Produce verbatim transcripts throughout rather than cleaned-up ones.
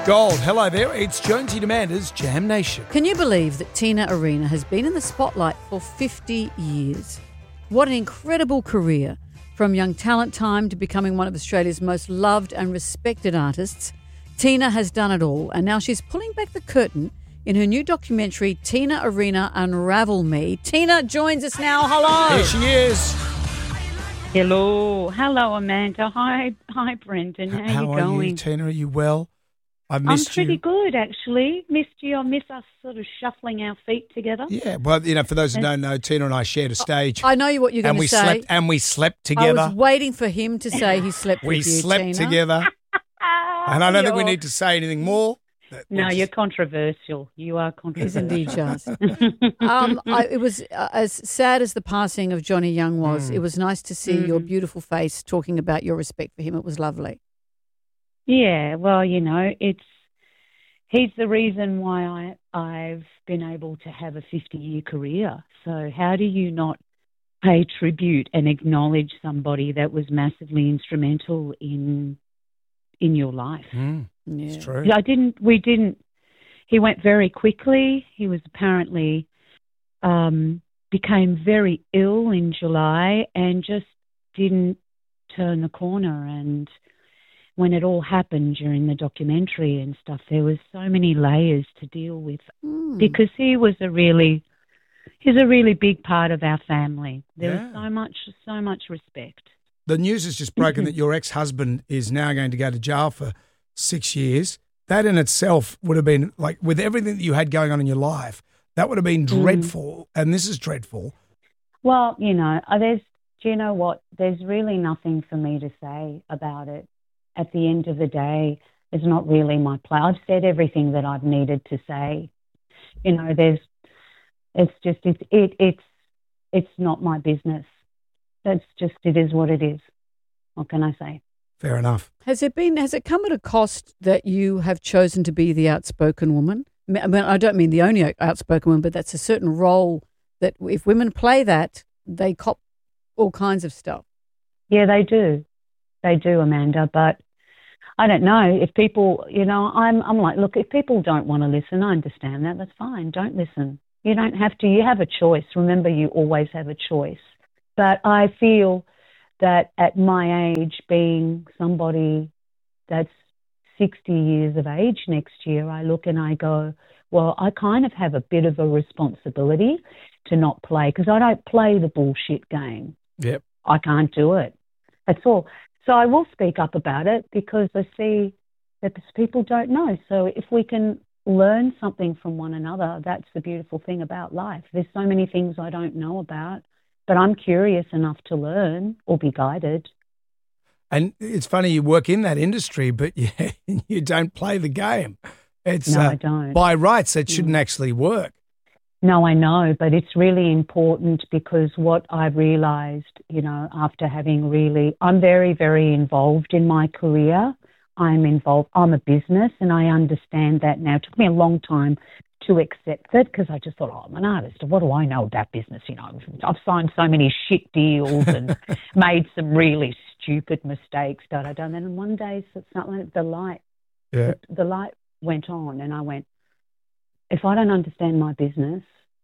Gold. Hello there, it's Jonesy Demander's Jam Nation. Can you believe that Tina Arena has been in the spotlight for fifty years? What an incredible career. From young talent time to becoming one of Australia's most loved and respected artists, Tina has done it all, and now she's pulling back the curtain in her new documentary, Tina Arena Unravel Me. Tina joins us now. Hello. Here she is. Hello. Hello, Amanda. Hi, hi, Brendan. How, How you are going? you, Tina? Are you well? I've I'm missed pretty you. good, actually. Missed you. I miss us sort of shuffling our feet together. Yeah, well, you know, for those who don't know, Tina and I shared a stage. I know what you're going and to we say. slept and we slept I together. was waiting for him to say he slept we with you, slept Tina. together. And I don't think we You're- need to say anything more. No, you're controversial. You are He's controversial. indeed just. um, I, it was uh, as sad as the passing of Johnny Young was. Mm. It was nice to see Mm. your beautiful face talking about your respect for him. It was lovely. Yeah, well, you know, it's he's the reason why I I've been able to have a fifty-year career. So how do you not pay tribute and acknowledge somebody that was massively instrumental in in your life? Mm, Yeah. it's true. I didn't. We didn't. He went very quickly. He was apparently um, became very ill in July and just didn't turn the corner. And when it all happened during the documentary and stuff, there was so many layers to deal with Mm. because he was a really, he's a really big part of our family. There Yeah. was so much, so much respect. The news has just broken that your ex-husband is now going to go to jail for six years. That in itself would have been, like, with everything that you had going on in your life, that would have been dreadful. And this is dreadful. Well, you know, uh, there's, do you know what? There's really nothing for me to say about it. At the end of the day, it's not really my play. I've said everything that I've needed to say. You know, there's, it's just, it's, it, it's, it's not my business. That's just, it is what it is. What can I say? Fair enough. Has it been? Has it come at a cost that you have chosen to be the outspoken woman? I mean, I don't mean the only outspoken woman, but that's a certain role that if women play that, they cop all kinds of stuff. Yeah, they do. They do, Amanda. But I don't know if people, you know, I'm, I'm like, look, if people don't want to listen, I understand that. That's fine. Don't listen. You don't have to. You have a choice. Remember, you always have a choice. But I feel that at my age, being somebody that's sixty years of age next year, I look and I go, well, I kind of have a bit of a responsibility to not play because I don't play the bullshit game. Yep. I can't do it. That's all. So I will speak up about it because I see that people don't know. So if we can learn something from one another, that's the beautiful thing about life. There's so many things I don't know about, but I'm curious enough to learn or be guided. And it's funny, you work in that industry, but you, you don't play the game. It's No, uh, I don't. by rights, it shouldn't actually work. No, I know, but it's really important because what I've realised, you know, after having really, I'm very, very involved in my career. I'm involved, I'm a business and I understand that now. It took me a long time to accept it because I just thought, oh, I'm an artist. What do I know about business? You know, I've signed so many shit deals and made some really stupid mistakes, da da da. And then one day, something, the light, Yeah. the, the light went on, and I went, if I don't understand my business,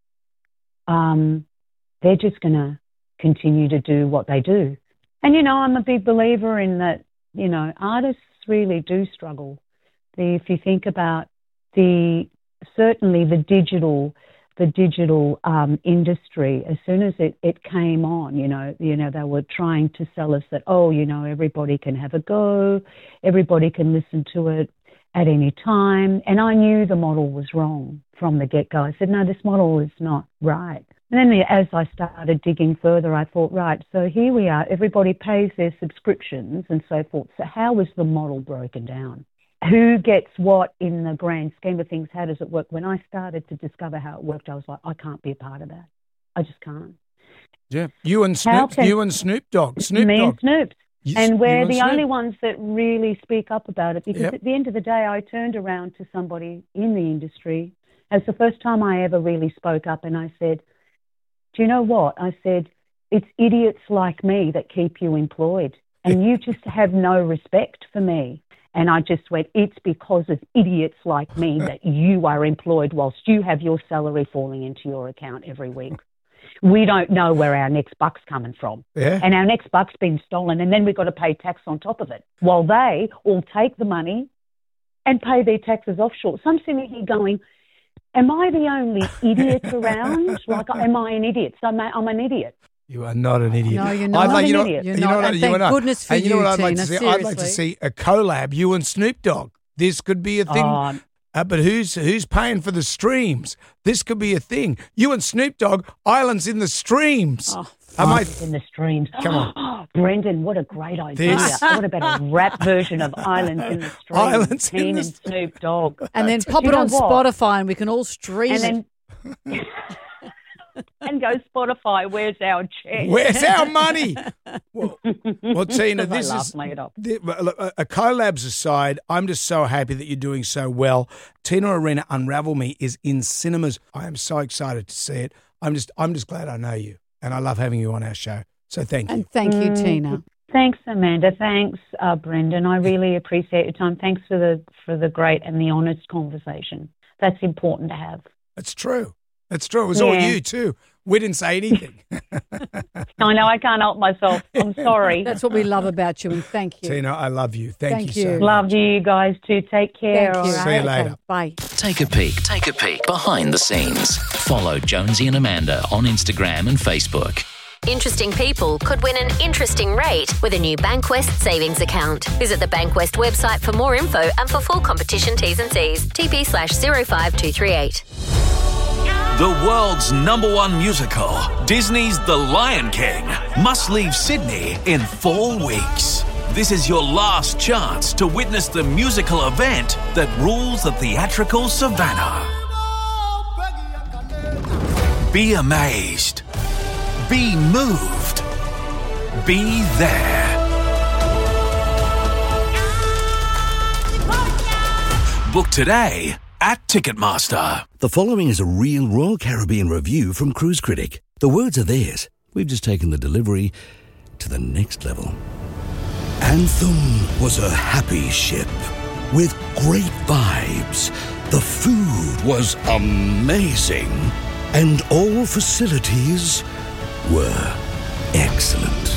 um, they're just going to continue to do what they do. And you know, I'm a big believer in that. You know, artists really do struggle. The, if you think about the certainly the digital, the digital um, industry, as soon as it, it came on, you know, you know, they were trying to sell us that, oh, you know, everybody can have a go, everybody can listen to it at any time. And I knew the model was wrong from the get-go. I said, no, this model is not right. And then the, as I started digging further, I thought, right, so here we are, everybody pays their subscriptions and so forth. So how is the model broken down? Who gets what in the grand scheme of things? How does it work? When I started to discover how it worked, I was like, I can't be a part of that. I just can't. Yeah. You and How Snoop, can- you and Snoop Dogg. Snoop Me Dogg. and Snoop. You- And we're you the Snoop. only ones that really speak up about it because Yep. at the end of the day, I turned around to somebody in the industry. It's the first time I ever really spoke up and I said, do you know what? I said, it's idiots like me that keep you employed and you just have no respect for me. And I just went, it's because of idiots like me that you are employed whilst you have your salary falling into your account every week. We don't know where our next buck's coming from. Yeah. And our next buck's been stolen, and then we've got to pay tax on top of it, while they all take the money and pay their taxes offshore. So I'm sitting here going, am I the only idiot around? Like, am I an idiot? So I'm, I'm an idiot. You are not an idiot. No, you're not. I'd like, I'm you know, an idiot. You're you not. know what, And you thank know, goodness for and you know you, what I'd like to Tina, see? I'd like to seriously. see a collab, you and Snoop Dogg. This could be a thing. Oh, Uh, but who's who's paying for the streams? This could be a thing. You and Snoop Dogg, Islands in the Streams. Oh, Am I? in the streams. Come on. Brendan, what a great idea. This- What about a rap version of Islands in the Streams? Islands in Teen the and Snoop Dogg. And then pop You it know on what? Spotify and we can all stream And it. then... and go Spotify, where's our check? Where's our money? Well, well Tina, I this laugh is made up. the- look, a a collabs aside. I'm just so happy that you're doing so well. Tina Arena Unravel Me is in cinemas. I am so excited to see it. I'm just I'm just glad I know you, and I love having you on our show. So thank you. And thank you, Mm. Tina. Thanks, Amanda. Thanks, uh, Brendan. I really appreciate your time. Thanks for the for the great and the honest conversation. That's important to have. It's true. It's true. It was all Yeah. you too. We didn't say anything. I know I can't help myself. I'm sorry. That's what we love about you, and thank you. Tina, I love you. Thank, Thank you so you. much. Love you guys too. Take care. Thank you. all See you right? later. Okay, bye. Take a peek. Take a peek behind the scenes. Follow Jonesy and Amanda on Instagram and Facebook. Interesting people could win an interesting rate with a new Bankwest savings account. Visit the Bankwest website for more info and for full competition T's and C's. T P slash zero five two three eight. The world's number one musical, Disney's The Lion King, must leave Sydney in four weeks. This is your last chance to witness the musical event that rules the theatrical savannah. Be amazed. Be moved. Be there. Book today at Ticketmaster. The following is a real Royal Caribbean review from Cruise Critic. The words are theirs. We've just taken the delivery to the next level. Anthem was a happy ship with great vibes. The food was amazing. And all facilities were excellent.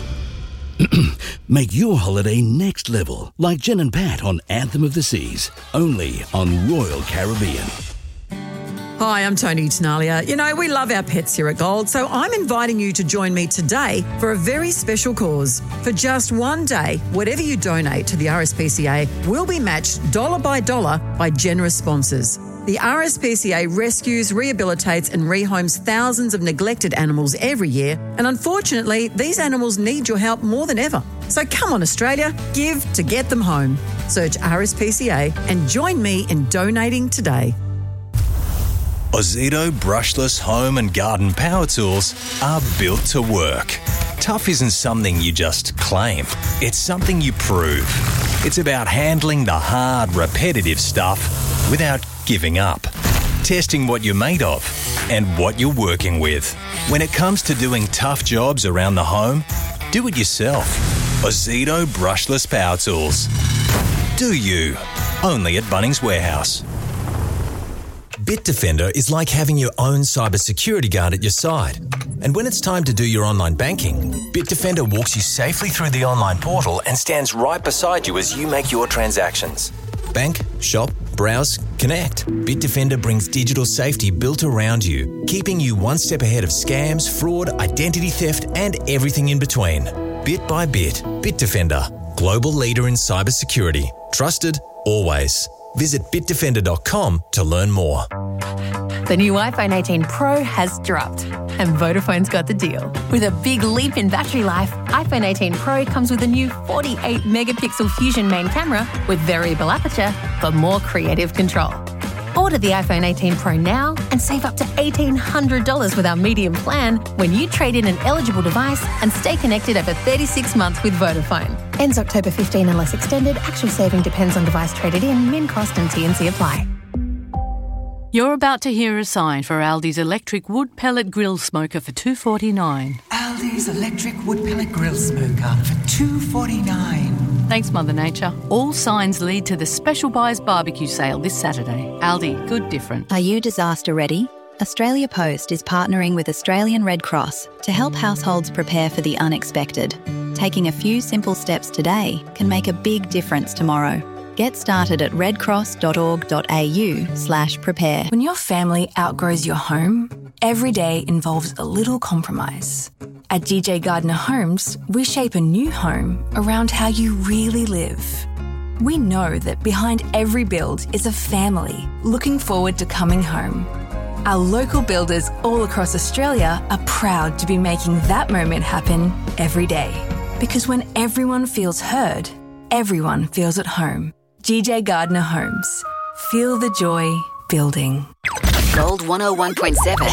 Make your holiday next level, like Jen and Pat on Anthem of the Seas, only on Royal Caribbean. Hi, I'm Tony Tenalia. You know, we love our pets here at Gold, so I'm inviting you to join me today for a very special cause. For just one day, whatever you donate to the R S P C A will be matched dollar by dollar by generous sponsors. The R S P C A rescues, rehabilitates and rehomes thousands of neglected animals every year, and unfortunately, these animals need your help more than ever. So come on, Australia, give to get them home. Search R S P C A and join me in donating today. Ozito brushless home and garden power tools are built to work. Tough isn't something you just claim. It's something you prove. It's about handling the hard, repetitive stuff without giving up. Testing what you're made of and what you're working with. When it comes to doing tough jobs around the home, do it yourself. Ozito brushless power tools. Do you? Only at Bunnings Warehouse. Bitdefender is like having your own cybersecurity guard at your side. And when it's time to do your online banking, Bitdefender walks you safely through the online portal and stands right beside you as you make your transactions. Bank, shop, browse, connect. Bitdefender brings digital safety built around you, keeping you one step ahead of scams, fraud, identity theft, and everything in between. Bit by bit, Bitdefender, global leader in cybersecurity. Trusted, always. Visit bitdefender dot com to learn more. The new iPhone eighteen Pro has dropped, and Vodafone's got the deal. With a big leap in battery life, iPhone eighteen Pro comes with a new forty-eight megapixel Fusion main camera with variable aperture for more creative control. Order the iPhone eighteen Pro now and save up to eighteen hundred dollars with our medium plan when you trade in an eligible device and stay connected over thirty-six months with Vodafone. Ends October fifteenth unless extended. Actual saving depends on device traded in. Min cost and T and C apply. You're about to hear a sign for Aldi's electric wood pellet grill smoker for two forty-nine. Aldi's electric wood pellet grill smoker for two forty-nine. Thanks, Mother Nature. All signs lead to the Special Buyers Barbecue Sale this Saturday. Aldi, good different. Are you disaster ready? Australia Post is partnering with Australian Red Cross to help households prepare for the unexpected. Taking a few simple steps today can make a big difference tomorrow. Get started at redcross.org.au slash prepare. When your family outgrows your home, every day involves a little compromise. At G J Gardner Homes, we shape a new home around how you really live. We know that behind every build is a family looking forward to coming home. Our local builders all across Australia are proud to be making that moment happen every day. Because when everyone feels heard, everyone feels at home. G J Gardner Homes. Feel the joy building. Gold one oh one point seven.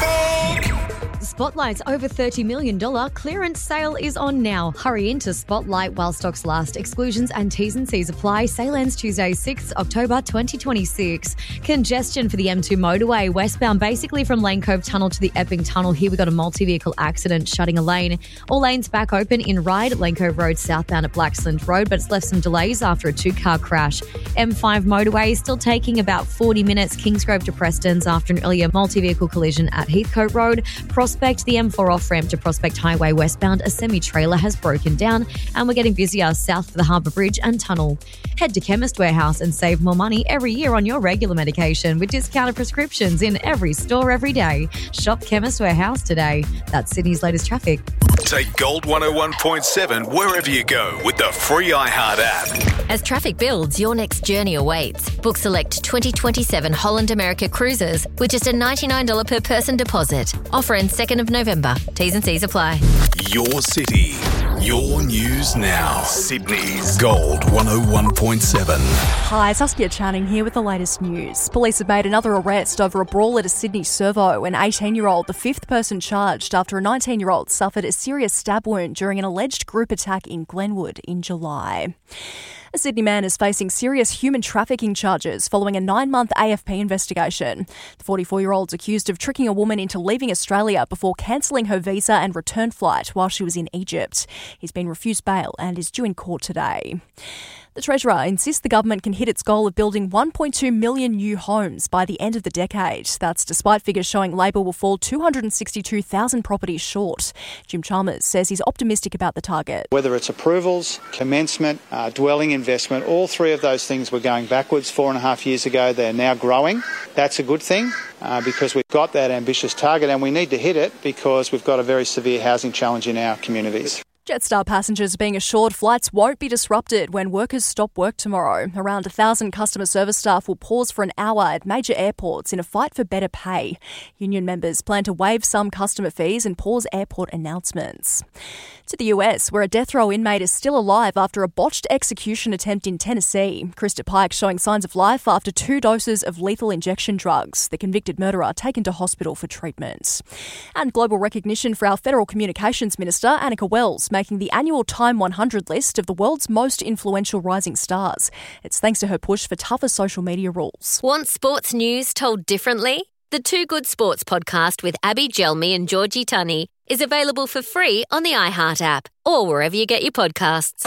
Spotlight's over thirty million dollars clearance sale is on now. Hurry into Spotlight while stocks last. Exclusions and T's and C's apply. Sale ends Tuesday, sixth October twenty twenty-six. Congestion for the M two motorway westbound, basically from Lane Cove Tunnel to the Epping Tunnel. Here we got a multi-vehicle accident shutting a lane. All lanes back open in Ryde, Lane Cove Road southbound at Blacksland Road, but it's left some delays after a two-car crash. M five motorway still taking about forty minutes. Kingsgrove to Preston's after an earlier multi-vehicle collision at Heathcote Road. Prospect, the M four off-ramp to Prospect Highway westbound, a semi-trailer has broken down and we're getting busier south of the Harbour Bridge and Tunnel. Head to Chemist Warehouse and save more money every year on your regular medication with discounted prescriptions in every store every day. Shop Chemist Warehouse today. That's Sydney's latest traffic. Take Gold one oh one point seven wherever you go with the free iHeart app. As traffic builds, your next journey awaits. Book select twenty twenty-seven Holland America cruises with just a ninety-nine dollars per person deposit. Offer ends second of November. T's and C's apply. Your city, your news now. Sydney's Gold one oh one point seven. Hi, Saskia Channing here with the latest news. Police have made another arrest over a brawl at a Sydney servo. An eighteen-year-old, the fifth person charged after a nineteen-year-old suffered a serious stab wound during an alleged group attack in Glenwood in July. A Sydney man is facing serious human trafficking charges following a nine-month A F P investigation. The forty-four-year-old's accused of tricking a woman into leaving Australia before cancelling her visa and return flight while she was in Egypt. He's been refused bail and is due in court today. The Treasurer insists the government can hit its goal of building one point two million new homes by the end of the decade. That's despite figures showing Labor will fall two hundred sixty-two thousand properties short. Jim Chalmers says he's optimistic about the target. Whether it's approvals, commencement, uh, dwelling investment, all three of those things were going backwards four and a half years ago. They're now growing. That's a good thing uh, because we've got that ambitious target and we need to hit it because we've got a very severe housing challenge in our communities. Jetstar passengers are being assured flights won't be disrupted when workers stop work tomorrow. Around one thousand customer service staff will pause for an hour at major airports in a fight for better pay. Union members plan to waive some customer fees and pause airport announcements. To the U S, where a death row inmate is still alive after a botched execution attempt in Tennessee. Krista Pike showing signs of life after two doses of lethal injection drugs. The convicted murderer taken to hospital for treatment. And global recognition for our Federal Communications Minister, Annika Wells, making the annual Time one hundred list of the world's most influential rising stars. It's thanks to her push for tougher social media rules. Want sports news told differently? The Two Good Sports podcast with Abby Gelmi and Georgie Tunney is available for free on the iHeart app or wherever you get your podcasts.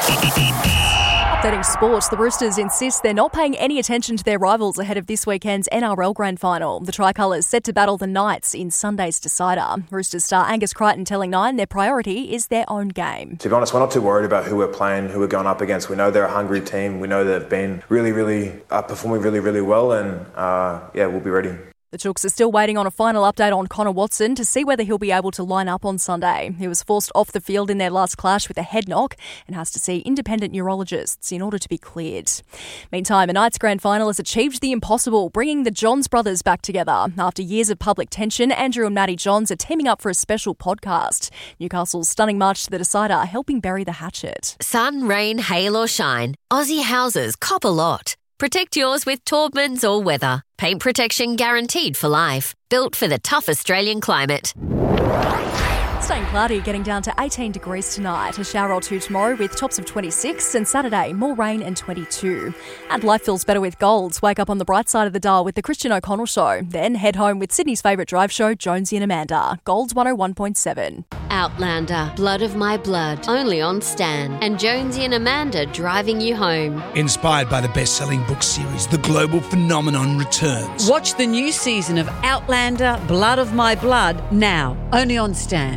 Updating sports, the Roosters insist they're not paying any attention to their rivals ahead of this weekend's N R L Grand Final. The Tricolours set to battle the Knights in Sunday's decider. Roosters star Angus Crichton telling Nine their priority is their own game. To be honest, we're not too worried about who we're playing, who we're going up against. We know they're a hungry team. We know they've been really, really uh, performing really, really well, and uh, yeah, we'll be ready. The Chooks are still waiting on a final update on Connor Watson to see whether he'll be able to line up on Sunday. He was forced off the field in their last clash with a head knock and has to see independent neurologists in order to be cleared. Meantime, a Knights grand final has achieved the impossible, bringing the Johns brothers back together. After years of public tension, Andrew and Maddie Johns are teaming up for a special podcast. Newcastle's stunning march to the decider are helping bury the hatchet. Sun, rain, hail or shine, Aussie houses cop a lot. Protect yours with Taubman's All Weather. Paint protection guaranteed for life. Built for the tough Australian climate. Staying cloudy, getting down to eighteen degrees tonight. A shower or two tomorrow with tops of twenty-six, and Saturday, more rain and twenty-two. And life feels better with Golds. Wake up on the bright side of the dial with the Christian O'Connell Show. Then head home with Sydney's favourite drive show, Jonesy and Amanda. Golds one oh one point seven. Outlander, Blood of My Blood, only on Stan. And Jonesy and Amanda driving you home. Inspired by the best-selling book series, The Global Phenomenon returns. Watch the new season of Outlander, Blood of My Blood, now, only on Stan.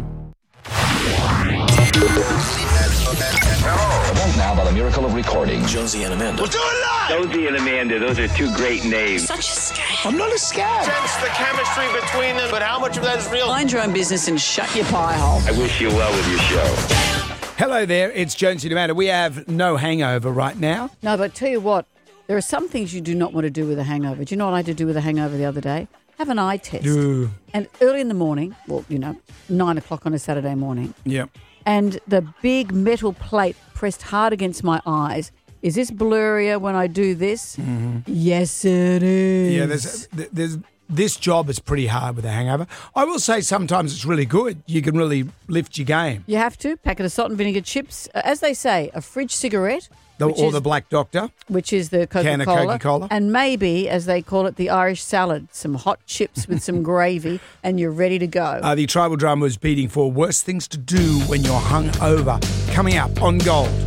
Now, by the miracle of recording, Jonesy and Amanda. We'll do it live! Jonesy and Amanda, those are two great names. Such a scam. I'm not a scam. Sense the chemistry between them, but how much of that is real? Mind your own business and shut your pie hole. I wish you well with your show. Hello there, it's Jonesy and Amanda. We have no hangover right now. No, but tell you what, there are some things you do not want to do with a hangover. Do you know what I had to do with a hangover the other day? Have an eye test. Ooh. And early in the morning, well, you know, nine o'clock on a Saturday morning. Yeah. And the big metal plate pressed hard against my eyes. Is this blurrier when I do this? Mm-hmm. Yes, it is. Yeah, there's, there's this job is pretty hard with a hangover. I will say sometimes it's really good. You can really lift your game. You have to. Packet of salt and vinegar chips. Uh, As they say, a fridge cigarette. The, or is, the Black Doctor. Which is the Coca-Cola. Can of Coca-Cola. And maybe, as they call it, the Irish salad. Some hot chips with some gravy, and you're ready to go. Uh, the Tribal Drama was beating for worst things to do when you're hungover. Coming up on Gold.